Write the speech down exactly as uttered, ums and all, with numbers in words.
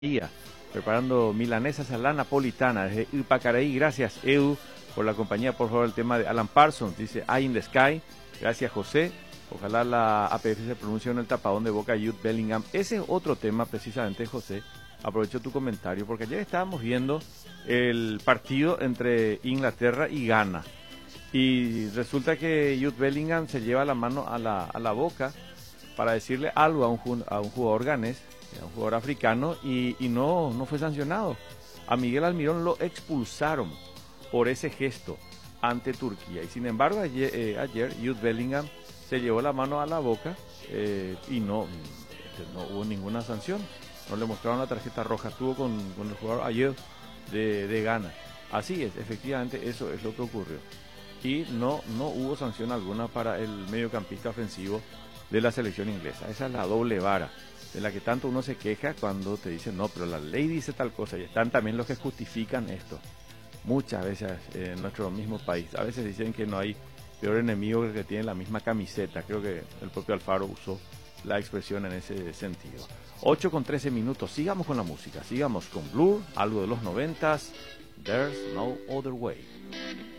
día, preparando milanesas a la napolitana desde Ipacaraí. Gracias, Edu, por la compañía. Por favor, el tema de Alan Parsons, dice Eye in the Sky. Gracias, José. Ojalá la A P F se pronuncie en el tapadón de Boca, Jude Bellingham. Ese es otro tema, precisamente, José. Aprovecho tu comentario, porque ayer estábamos viendo el partido entre Inglaterra y Ghana. Y resulta que Jude Bellingham se lleva la mano a la, a la boca para decirle algo a un, a un jugador ganés, a un jugador africano, y, y no, no fue sancionado. A Miguel Almirón lo expulsaron por ese gesto ante Turquía. Y sin embargo, ayer, eh, ayer Jude Bellingham se llevó la mano a la boca eh, y no, no hubo ninguna sanción. No le mostraron la tarjeta roja. Estuvo con, con el jugador ayer de, de Ghana. Así es, efectivamente, eso es lo que ocurrió. Y no, no hubo sanción alguna para el mediocampista ofensivo de la selección inglesa. Esa es la doble vara de la que tanto uno se queja cuando te dicen, no, pero la ley dice tal cosa. Y están también los que justifican esto. Muchas veces en nuestro mismo país. A veces dicen que no hay peor enemigo que el que tiene la misma camiseta. Creo que el propio Alfaro usó la expresión en ese sentido. ocho con trece minutos. Sigamos con la música. Sigamos con Blur, algo de los noventas. There's no other way.